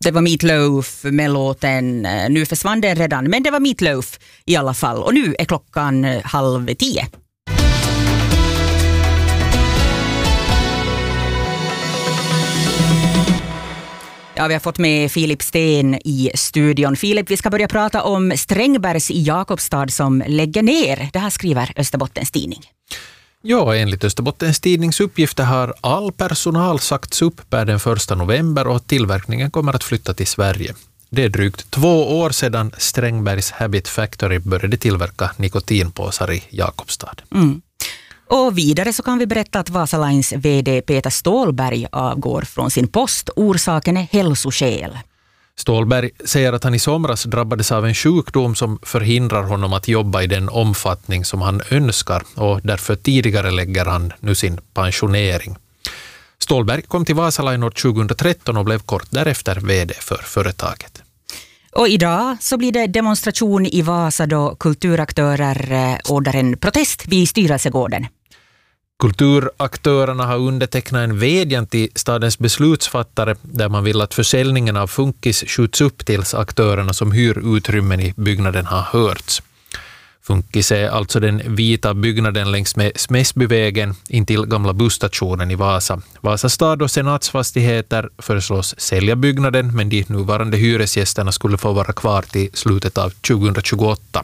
Det var Meat Loaf med låten. Nu försvann den redan, men det var Meat Loaf i alla fall. Och nu är klockan 9:30. Ja, vi har fått med Filip Sten i studion. Filip, vi ska börja prata om Strängbergs i Jakobstad som lägger ner. Det här skriver Österbottens tidning. Ja, enligt Österbottens tidnings uppgifter har all personal sagts upp per den 1 november och tillverkningen kommer att flytta till Sverige. Det är drygt 2 år sedan Strängbergs Habit Factory började tillverka nikotinpåsar i Jakobstad. Och vidare så kan vi berätta att Vasalines vd Peter Ståhlberg avgår från sin post. Orsaken är hälsoskäl. Ståhlberg säger att han i somras drabbades av en sjukdom som förhindrar honom att jobba i den omfattning som han önskar och därför tidigare lägger han nu sin pensionering. Ståhlberg kom till Vasaline år 2013 och blev kort därefter vd för företaget. Och idag så blir det demonstration i Vasa då kulturaktörer ordnar en protest vid styrelsegården. Kulturaktörerna har undertecknat en vädjan till stadens beslutsfattare där man vill att försäljningen av Funkis skjuts upp tills aktörerna som hyr utrymmen i byggnaden har hörts. Funkis är alltså den vita byggnaden längs med Smäsbyvägen intill gamla busstationen i Vasa. Vasa stad och senatsfastigheter föreslås sälja byggnaden, men de nuvarande hyresgästerna skulle få vara kvar till slutet av 2028.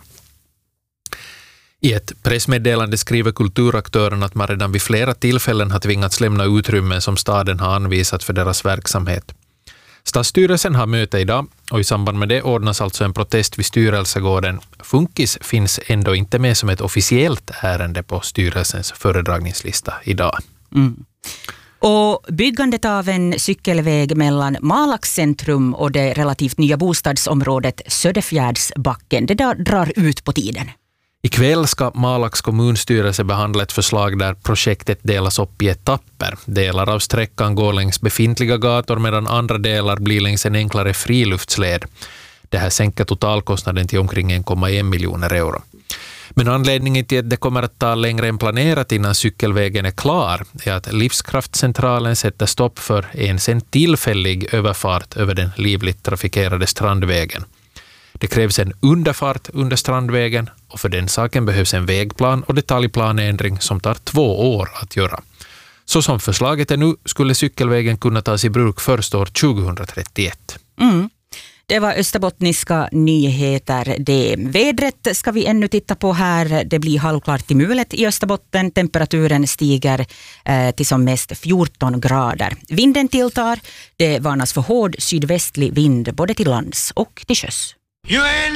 I ett pressmeddelande skriver kulturaktörerna att man redan vid flera tillfällen har tvingats lämna utrymmen som staden har anvisat för deras verksamhet. Stadsstyrelsen har möte idag och i samband med det ordnas alltså en protest vid styrelsegården. Funkis finns ändå inte med som ett officiellt ärende på styrelsens föredragningslista idag. Och byggandet av en cykelväg mellan Malax centrum och det relativt nya bostadsområdet Söderfjärdsbacken, det drar ut på tiden. Ikväll ska Malax kommunstyrelse behandla ett förslag där projektet delas upp i etapper. Delar av sträckan går längs befintliga gator medan andra delar blir längs en enklare friluftsled. Det här sänker totalkostnaden till omkring 1,1 miljoner euro. Men anledningen till att det kommer att ta längre än planerat innan cykelvägen är klar är att Livskraftcentralen sätter stopp för ens en tillfällig överfart över den livligt trafikerade Strandvägen. Det krävs en underfart under Strandvägen och för den saken behövs en vägplan och detaljplanändring som tar 2 år att göra. Så som förslaget är nu skulle cykelvägen kunna tas i bruk först år 2031. Det var österbottniska nyheter. Det vädret ska vi ännu titta på här. Det blir halvklart till mulet i Österbotten. Temperaturen stiger till som mest 14 grader. Vinden tilltar. Det varnas för hård sydvästlig vind både till lands och till sjöss.